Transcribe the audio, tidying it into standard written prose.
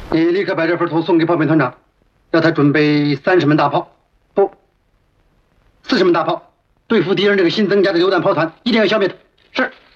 你立刻把这份图送给炮兵团长，让他准备30门大炮，不，40门大炮，对付敌人这个新增加的榴弹炮团，一定要消灭它。是。